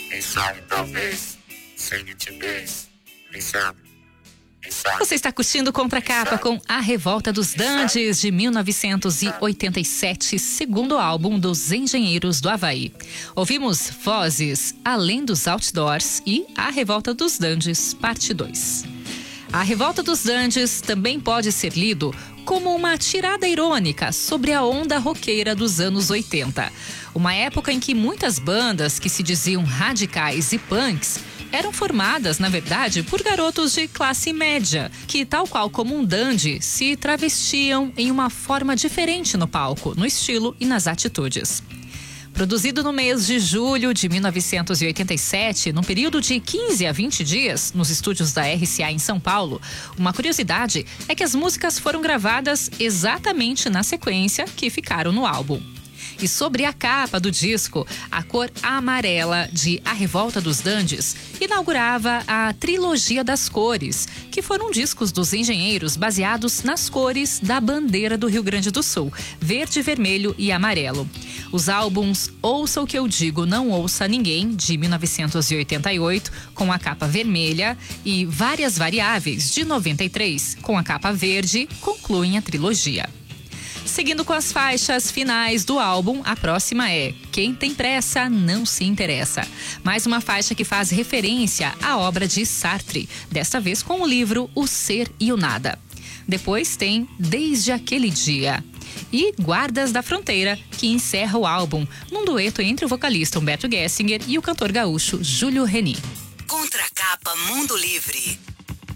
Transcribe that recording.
quem sabe, talvez, sem timidez, quem sabe. Você está curtindo Contracapa com A Revolta dos Dandies, de 1987, segundo álbum dos Engenheiros do Havaí. Ouvimos Vozes, Além dos Outdoors e A Revolta dos Dandies, parte 2. A Revolta dos Dandies também pode ser lido como uma tirada irônica sobre a onda roqueira dos anos 80. Uma época em que muitas bandas que se diziam radicais e punks eram formadas, na verdade, por garotos de classe média, que, tal qual como um dandy, se travestiam em uma forma diferente no palco, no estilo e nas atitudes. Produzido no mês de julho de 1987, num período de 15 a 20 dias, nos estúdios da RCA em São Paulo, uma curiosidade é que as músicas foram gravadas exatamente na sequência que ficaram no álbum. E sobre a capa do disco, a cor amarela de A Revolta dos Dandies inaugurava a Trilogia das Cores, que foram discos dos Engenheiros baseados nas cores da bandeira do Rio Grande do Sul, verde, vermelho e amarelo. Os álbuns Ouça o que eu digo, não ouça ninguém, de 1988, com a capa vermelha, e Várias Variáveis, de 93, com a capa verde, concluem a trilogia. Seguindo com as faixas finais do álbum, a próxima é Quem Tem Pressa Não Se Interessa. Mais uma faixa que faz referência à obra de Sartre, desta vez com o livro O Ser e o Nada. Depois tem Desde Aquele Dia e Guardas da Fronteira, que encerra o álbum, num dueto entre o vocalista Humberto Gessinger e o cantor gaúcho Júlio Reni. Contracapa Mundo Livre.